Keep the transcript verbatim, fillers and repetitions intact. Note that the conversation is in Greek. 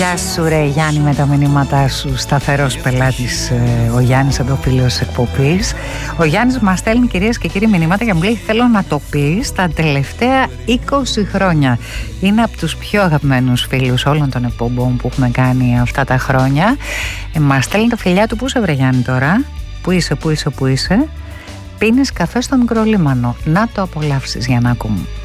Γεια σου ρε Γιάννη με τα μηνύματά σου. Σταθερός πελάτης ε, ο Γιάννης, εδώ φίλος εκπομπής. Ο Γιάννης μας στέλνει κυρίες και κύριοι μηνύματα και μου λέει θέλω να το πεις τα τελευταία είκοσι χρόνια. Είναι από τους πιο αγαπημένους φίλους όλων των εκπομπών που έχουμε κάνει αυτά τα χρόνια. ε, Μας στέλνει τα φιλιά του. Πού είσαι βρε Γιάννη τώρα? Πού είσαι, πού είσαι, πού είσαι? Πίνεις καφέ στο Μικρολίμανο. Να το απολαύσεις για να ακούμε.